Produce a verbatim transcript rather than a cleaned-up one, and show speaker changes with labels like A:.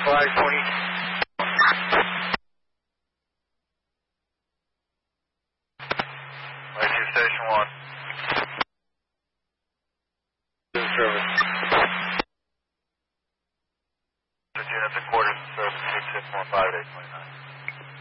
A: Flag twenty.
B: Lakeview Station one.
A: Service.
B: Units at quarters in service, six six one five eight twenty nine.